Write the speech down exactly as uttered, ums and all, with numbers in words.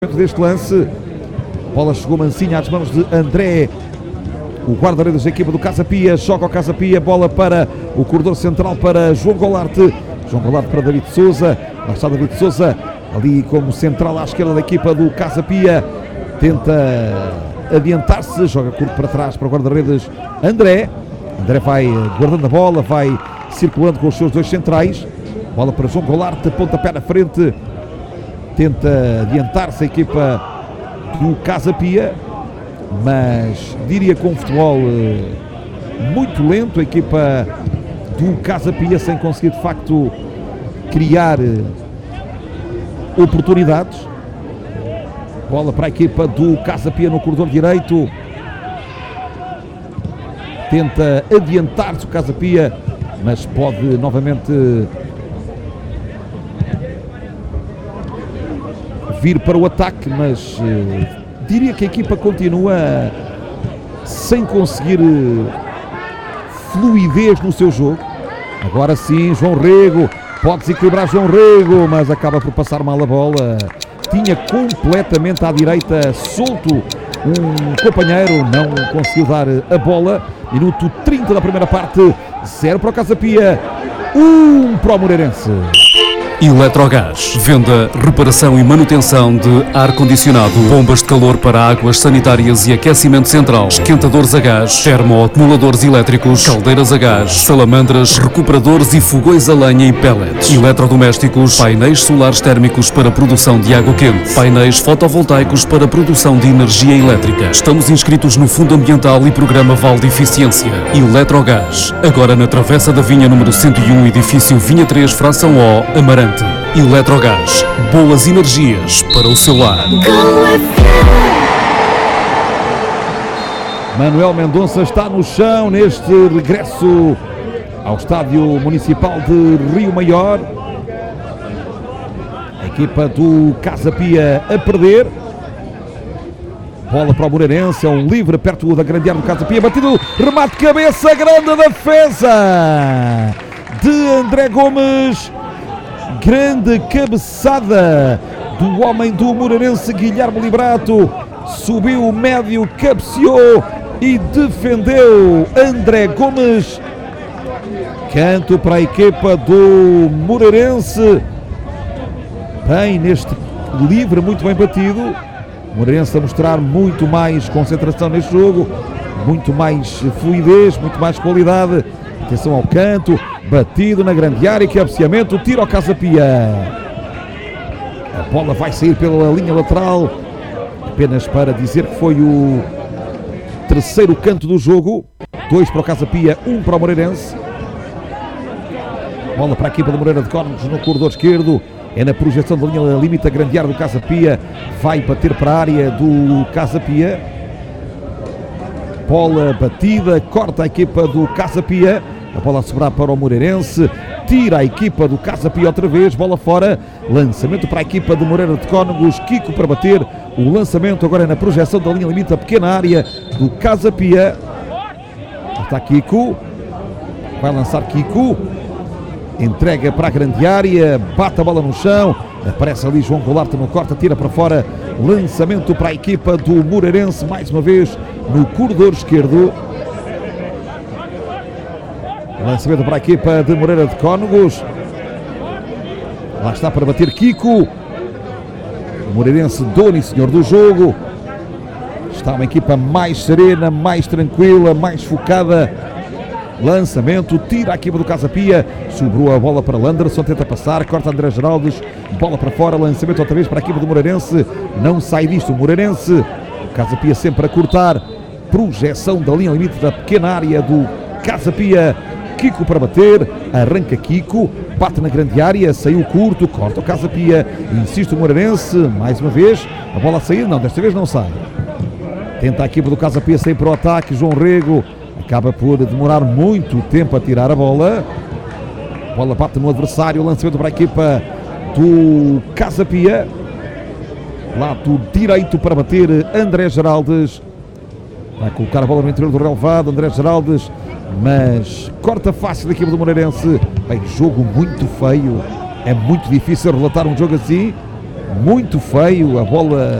Deste lance, a bola chegou mansinha às mãos de André, o guarda-redes da equipa do Casa Pia. Choca o Casa Pia, bola para o corredor central para João Golarte, João Golarte para David Souza. Lá está David Souza ali como central à esquerda da equipa do Casa Pia, tenta adiantar-se, joga curto para trás para o guarda-redes André. André vai guardando a bola, vai circulando com os seus dois centrais, bola para João Golarte, pontapé na frente, tenta adiantar-se a equipa do Casa Pia, mas diria com um futebol muito lento, a equipa do Casa Pia sem conseguir de facto criar oportunidades. Bola para a equipa do Casa Pia no corredor direito, tenta adiantar-se o Casa Pia, mas pode novamente vir para o ataque, mas uh, diria que a equipa continua sem conseguir uh, fluidez no seu jogo. Agora sim, João Rego, pode desequilibrar João Rego, mas acaba por passar mal a bola. Tinha completamente à direita solto um companheiro, não conseguiu dar a bola. Minuto trinta da primeira parte, zero para o Casa Pia, um para o Moreirense. Eletrogás, venda, reparação e manutenção de ar-condicionado, bombas de calor para águas sanitárias e aquecimento central, esquentadores a gás, termoacumuladores elétricos, caldeiras a gás, salamandras, recuperadores e fogões a lenha e pellets, eletrodomésticos, painéis solares térmicos para produção de água quente, painéis fotovoltaicos para produção de energia elétrica. Estamos inscritos no Fundo Ambiental e Programa Val de Eficiência. Eletrogás, agora na Travessa da Vinha número cento e um, edifício Vinha três, fração O, Amarante. Eletrogás, boas energias para o seu lar. Manuel Mendonça está no chão neste regresso ao Estádio Municipal de Rio Maior. A equipa do Casa Pia a perder. Bola para o Moreirense, é um livre perto da grande área do Casa Pia, batido, remate de cabeça, grande defesa de André Gomes. Grande cabeçada do homem do Moreirense, Guilherme Liberato. Subiu o médio, cabeceou e defendeu André Gomes. Canto para a equipa do Moreirense. Bem, neste livre, muito bem batido. Moreirense a mostrar muito mais concentração neste jogo, muito mais fluidez, muito mais qualidade. Atenção ao canto, batido na grande área, cabeceamento, tiro ao Casa Pia. A bola vai sair pela linha lateral, apenas para dizer que foi o terceiro canto do jogo. Dois para o Casa Pia, um para o Moreirense. Bola para a equipa do Moreira de Cónegos no corredor esquerdo, é na projeção da linha limite, a grande área do Casa Pia, vai bater para a área do Casa Pia. Bola batida, corta a equipa do Casa Pia. A bola a sobrar para o Moreirense, tira a equipa do Casa Pia outra vez, bola fora, lançamento para a equipa do Moreira de Cónegos, Kiko para bater, o lançamento agora é na projeção da linha limite, a pequena área do Casa Pia. Está Kiko, vai lançar Kiko, entrega para a grande área, bate a bola no chão, aparece ali João Golarte no corte, tira para fora, lançamento para a equipa do Moreirense, mais uma vez no corredor esquerdo. Lançamento para a equipa de Moreira de Cónegos. Lá está para bater Kiko. O Moreirense, dono e senhor do jogo. Está uma equipa mais serena, mais tranquila, mais focada. Lançamento, tira a equipa do Casa Pia. Sobrou a bola para Landerson, tenta passar, corta André Geraldes. Bola para fora, lançamento outra vez para a equipa do Moreirense. Não sai disto o Moreirense. O Casa Pia sempre a cortar. Projeção da linha limite da pequena área do Casa Pia. Kiko para bater, arranca Kiko, bate na grande área, saiu curto, corta o Casa Pia, insiste o Moreirense, mais uma vez, a bola a sair, não, desta vez não sai. Tenta a equipa do Casa Pia sair para o ataque, João Rego, acaba por demorar muito tempo a tirar a bola. A bola bate no adversário, lançamento para a equipa do Casa Pia. Lado direito para bater André Geraldes. Vai colocar a bola no interior do relevado, André Geraldes, mas corta fácil da equipa do Moreirense. Bem, jogo muito feio, é muito difícil relatar um jogo assim. muito feio, a bola